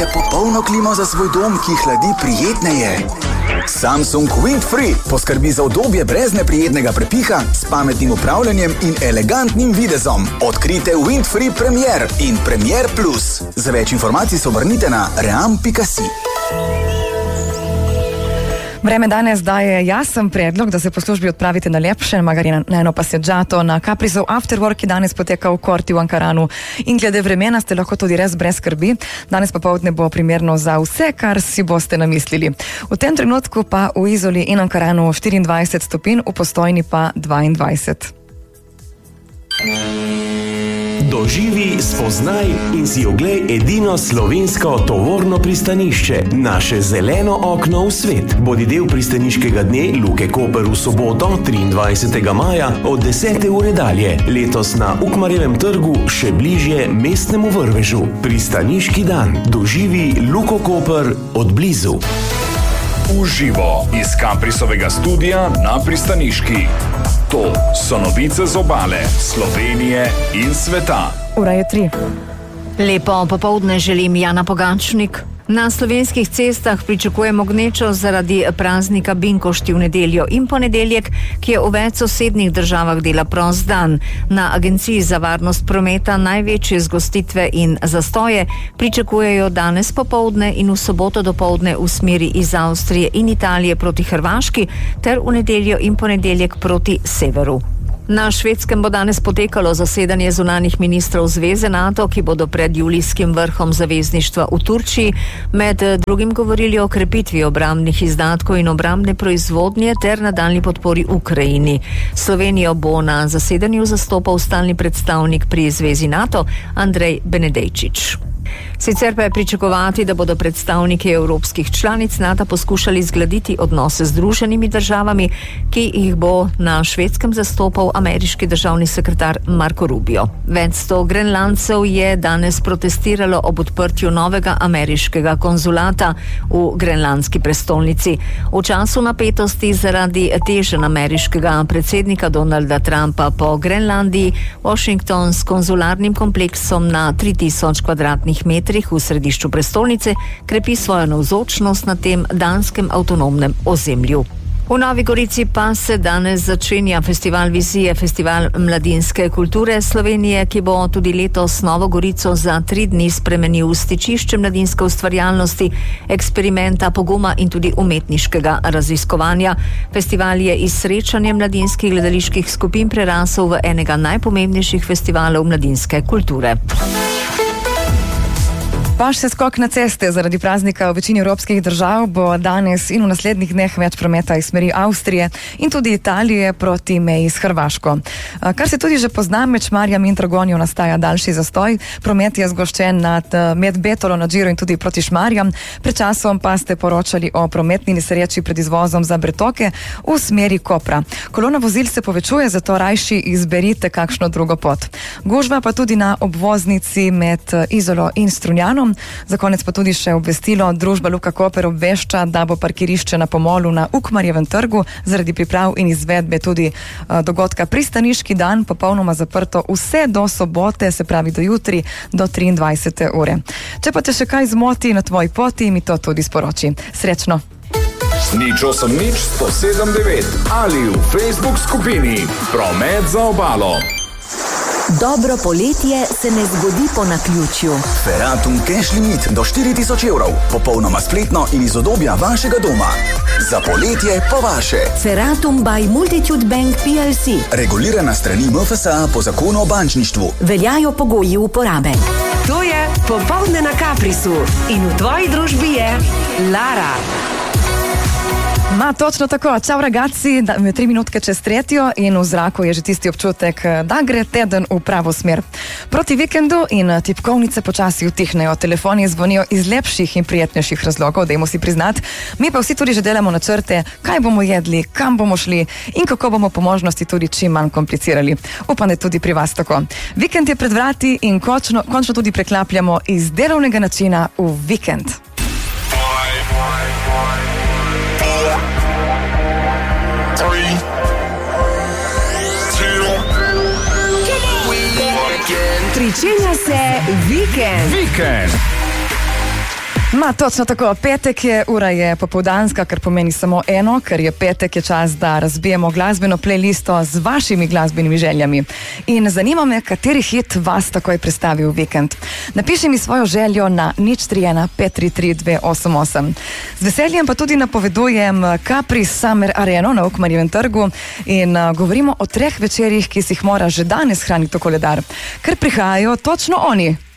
Potrebujete popolno klimo za svoj dom, ki hladi prijetneje? Samsung Windfree poskrbi za udobje brez neprijetnega prepiha, s pametnim upravljanjem in elegantnim videzom. Odkrite Windfree Premier in Premier Plus. Za več informacij se obrnite na ream.si. Vreme danes daje jasen predlog, da se po službi odpravite na lepše, magari na eno passeggiato na Caprisov Afterwork, ki danes poteka v Korti v Ankaranu. In glede vremena ste lahko tudi res brez skrbi. Danes popoldne bo primerno za vse, kar si boste namislili. V tem trenutku pa v Izoli in Ankaranu 24 stopinj, v Postojni pa 22. Doživi, spoznaj in si oglej edino slovensko tovorno pristanišče, naše zeleno okno v svet. Bodi del pristaniškega dne Luke Koper v soboto 23. maja od 10. ure dalje. Letos na Ukmarjevem trgu, še bližje mestnemu vrvežu. Pristaniški dan. Doživi Luko Koper od blizu. Uživo iz Caprisovega studia na pristaniški. To so novice z obale, Slovenije in sveta. Ura je 3. Lepo popoldne želim, Jana Pogačnik. Na slovenskih cestah pričakujemo gnečo zaradi praznika Binkošti v nedeljo in ponedeljek, ki je v več sosednjih državah dela prost dan. Na Agenciji za varnost prometa največje zgostitve in zastoje pričakujejo danes popoldne in v soboto dopoldne v smeri iz Avstrije in Italije proti Hrvaški ter v nedeljo in ponedeljek proti severu. Na Švedskem bo danes potekalo zasedanje zunanjih ministrov Zveze NATO, ki bodo pred julijskim vrhom zavezništva v Turčiji med drugim govorili o krepitvi obrambnih izdatkov in obrambne proizvodnje ter nadaljnji podpori Ukrajini. Slovenijo bo na zasedanju zastopal stalni predstavnik pri Zvezi NATO Andrej Benedejčič. Sicer pa je pričakovati, da bodo predstavniki evropskih članic NATO poskušali zgladiti odnose z Združenimi državami, ki jih bo na Švedskem zastopal ameriški državni sekretar Marco Rubio. Več 100 Grenlandcev je danes protestiralo ob odprtju novega ameriškega konzulata v grenlandski prestolnici. V času napetosti zaradi teženj ameriškega predsednika Donalda Trumpa po Grenlandiji, Washington s konzularnim kompleksom na 3000 kvadratnih metrih v središču prestolnice krepi svojo navzočnost na tem danskem avtonomnem ozemlju. V Novi Gorici pa se danes začenja festival Vizije, festival mladinske kulture Slovenije, ki bo tudi letos Novo Gorico za 3 dni spremenil v stičišče mladinske ustvarjalnosti, eksperimenta, poguma in tudi umetniškega raziskovanja. Festival je iz srečanja mladinskih gledaliških skupin prerasel v enega najpomembnejših festivalov mladinske kulture. Pa še skok na ceste. Zaradi praznika v večini evropskih držav bo danes in v naslednjih dneh več prometa iz smeri Avstrije in tudi Italije proti meji s Hrvaško. Kar se tudi že pozna, med Šmarjem in Dragonjo nastaja daljši zastoj. Promet je zgoščen nad Medbetolo na Džiru in tudi proti Šmarjam. Pred časom pa ste poročali o prometni nesreči pred izvozom za Bretoke v smeri Kopra. Kolona vozil se povečuje, zato rajši izberite kakšno drugo pot. Gužva pa tudi na obvoznici med Izolo in Strunjanom. Za konec pa tudi še obvestilo. Družba Luka Koper obvešča, da bo parkirišče na Pomolu na Ukmarjevem trgu zaradi priprav in izvedbe tudi dogodka Pristaniški dan popolnoma zaprto vse do sobote, se pravi do jutri, do 23. ure. Če pa te še kaj zmoti na tvoji poti, mi to tudi sporoči. Srečno! Nič 8 107 9 ali v Facebook skupini Promet za obalo. Dobro poletje se ne zgodi po naključju. Ferratum cash limit do 4000 evrov. Popolnoma spletno in iz udobja vašega doma. Za poletje po vaše. Ferratum by Multitude Bank PLC. Regulirana strani MFSA po zakonu o bančništvu. Veljajo pogoji uporabe. To je Popoldne na Caprisu in v tvoji družbi je Lara. Ma, točno tako. Čau ragazzi, 3 minutke čez 3 in v zraku je že tisti občutek, da gre teden v pravo smer. Proti vikendu in tipkovnice počasi utihnejo, telefoni zvonijo iz lepših in prijetnejših razlogov, dajmo si priznati. Mi pa vsi tudi že delamo načrte, kaj bomo jedli, kam bomo šli in kako bomo po možnosti tudi čim manj komplicirali. Upam, da je tudi pri vas tako. Vikend je pred vrati in končno tudi preklapljamo iz delovnega načina v vikend. Pričenja se vikend. Točno tako, petek je, ura je popoldanska, kar pomeni samo eno, ker je petek, je čas, da razbijemo glasbeno playlisto z vašimi glasbenimi željami. In zanima me, kateri hit vas takoj predstavi v vikend. Napiši mi svojo željo na 031 533 288. Z veseljem pa tudi napovedujem Capri Summer Areno na Ukmarjevem trgu in govorimo o 3 večerjih, ki si jih mora že danes hraniti v koledar, ker prihajajo točno oni.